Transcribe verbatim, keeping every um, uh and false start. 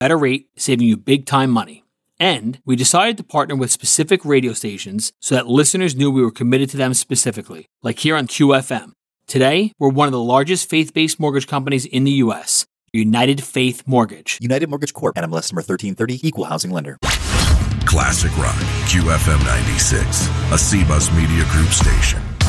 better rate, saving you big time money. And we decided to partner with specific radio stations so that listeners knew we were committed to them specifically, like here on Q F M. Today, we're one of the largest faith-based mortgage companies in the U S, United Faith Mortgage. United Mortgage Corp. N M L S number thirteen thirty, Equal Housing Lender. Classic Rock, Q F M ninety-six, a C-Bus Media Group station.